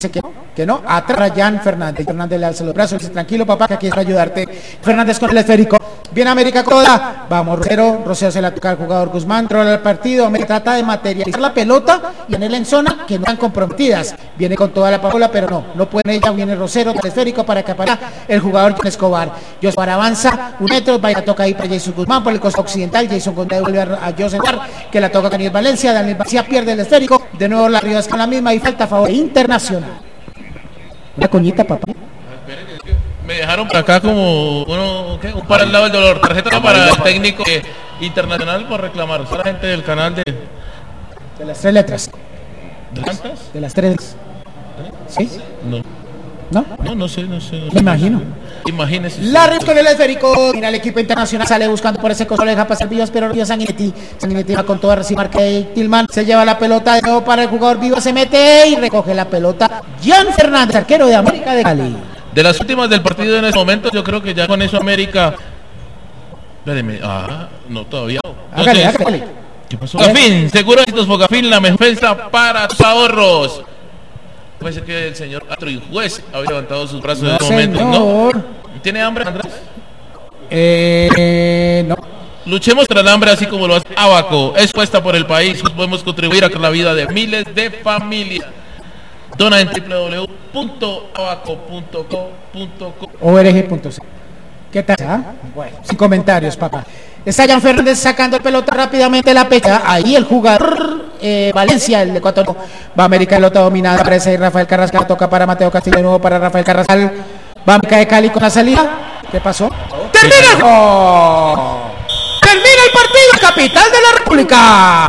que no, atrás Jan Fernández. Fernández le alza los brazos, dice, tranquilo papá, que aquí es para ayudarte. Fernández con el esférico, viene América con toda, vamos Rosero se la toca al jugador Guzmán, trola el partido, América trata de materializar la pelota y ponerla en zona que no están comprometidas, viene con toda la paola, pero no puede ella, viene Rosero con el esférico para que aparezca el jugador John Escobar. Escobar avanza un metro, vaya toca ahí para Jason Guzmán por el costado occidental, Jason González vuelve a José Escobar, que la toca Daniel Valencia pierde el esférico, de nuevo la Rivas con la misma y falta a favor de Internacional. Una coñita, papá. Me dejaron por acá como un para el lado del dolor. Tarjeta para el técnico Internacional por reclamar. A la gente del canal de las tres letras. ¿De cuántas? De las tres. ¿Sí? No sé. Me imagino. Imagínese. Larry con el esférico. Mira, el equipo Internacional sale buscando por ese coso, le deja pasar Vivas, pero Vivas Sanguinetti va con toda recién marca de Tillman. Se lleva la pelota de nuevo para el jugador Vivas, se mete y recoge la pelota. Jan Fernández, arquero de América de Cali. De las últimas del partido en este momento, yo creo que ya con eso América. Espéreme. No, todavía. Hágale. ¿Qué pasó? Fogafín, seguro estos Fogafín, la mejor defensa para tus ahorros. Puede ser que el señor Astro y juez había levantado sus brazos en este momento, ¿no? ¿Tiene hambre, Andrés? No. Luchemos contra el hambre así como lo hace Abaco. Es puesta por el país. Podemos contribuir a la vida de miles de familias. Dona en www.abaco.co.co org.c. ¿Qué tal? Bueno, sin comentarios, papá. Está Jan Fernández sacando el pelota rápidamente la pecha. Ahí el jugador Valencia, el ecuatoriano. Va América, pelota dominada. Aparece ahí Rafael Carrascal. Toca para Mateo Castillo de nuevo para Rafael Carrascal. Va América de Cali con la salida. ¿Qué pasó? ¡Termina! ¡Termina el partido! ¡Capital de la República!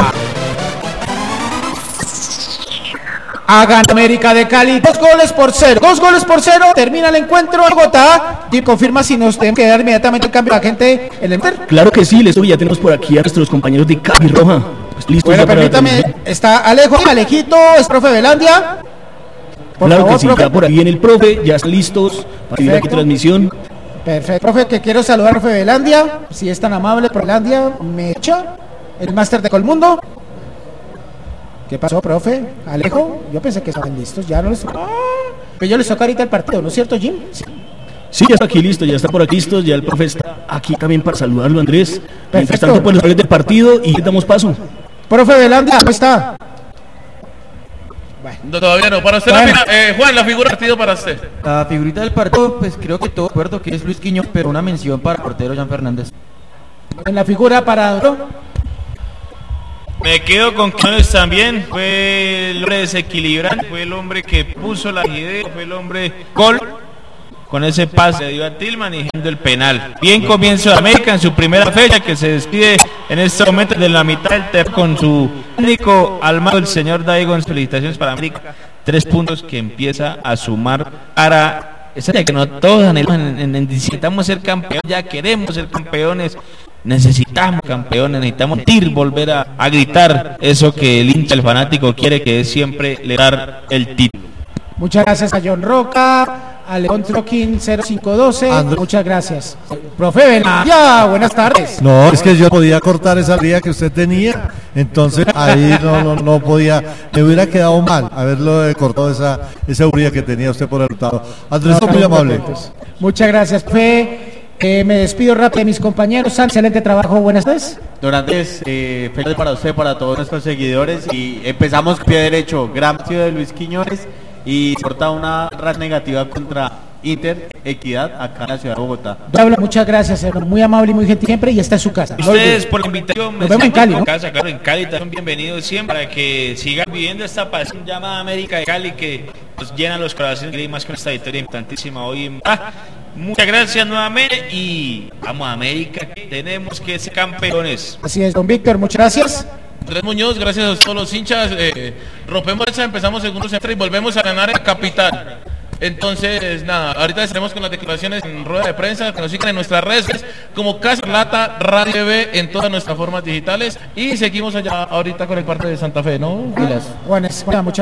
Hagan América de Cali 2 goles por 0. Termina el encuentro en Bogotá. Y confirma si nos tenemos que dar inmediatamente el cambio a la gente en el Inter. Claro que sí, ya tenemos por aquí a nuestros compañeros de Cali Roja. Pues listos. Bueno, permítame, está Alejito, es profe Velandia. Claro que sí, profe. Ya por ahí viene el profe, ya están listos para ir aquí transmisión. Perfecto, profe, que quiero saludar al profe Velandia, si es tan amable, por Velandia, me echa el máster de Colmundo. ¿Qué pasó, profe? Alejo, yo pensé que estaban listos, ya no les toca. Pero yo les toca ahorita el partido, ¿no es cierto, Jim? Sí, ya está aquí listo, ya está por aquí listo, ya el profe está aquí también para saludarlo, Andrés. Mientras tanto, pues los hables del partido y le damos paso. Profe Velandia, ¿cómo está? Bueno. No, todavía no, para usted Juan, la figura del partido para usted. La figurita del partido, pues creo que todo acuerdo que es Luis Quiñones, pero una mención para el portero Jan Fernández. En la figura para... Me quedo con Quiñones también, fue el hombre desequilibrante, fue el hombre que puso la idea, fue el hombre gol, con ese pase de Iván Tillman y el penal. Bien comienzo de América en su primera fecha, que se despide en este momento de la mitad del terreno con su técnico al mando, el señor Daigon. Felicitaciones para América, 3 puntos que empieza a sumar para esa que no todos necesitamos ser campeones, ya queremos ser campeones. Necesitamos campeones, necesitamos volver a gritar eso que el hincha, el fanático quiere, que es siempre le dar el título. Muchas gracias a John Roca, a León Troquín 0512, muchas gracias. Profe Velandia, buenas tardes. No, es que yo podía cortar esa vía que usted tenía, entonces ahí no podía, me hubiera quedado mal haberlo cortado esa vía que tenía usted por el resultado. Andrés, muy amable. Muchas gracias, profe. Me despido rápido de mis compañeros. Excelente trabajo, buenas tardes. Don Andrés, feliz para usted, para todos nuestros seguidores. Y empezamos pie derecho. Gran partido de Luis Quiñones y porta una racha negativa contra Inter Equidad acá en la ciudad de Bogotá. Muchas gracias, hermano. Muy amable y muy gentil siempre, y está en su casa. Ustedes por la invitación. Nos vemos en Cali, ¿no? Casa, claro, en Cali también bienvenidos siempre para que sigan viviendo esta pasión llamada América de Cali, que nos llena los corazones y más con esta victoria importantísima hoy en Muchas gracias nuevamente y vamos a América, tenemos que ser campeones. Así es, don Víctor, muchas gracias. Andrés Muñoz, gracias a todos los hinchas. Rompemos esa, empezamos segundo semestre y volvemos a ganar en la capital. Entonces, nada, ahorita estaremos con las declaraciones en rueda de prensa, que nos sigan en nuestras redes como Casa Plata Radio TV en todas nuestras formas digitales, y seguimos allá ahorita con el parte de Santa Fe, ¿no? Bueno, muchas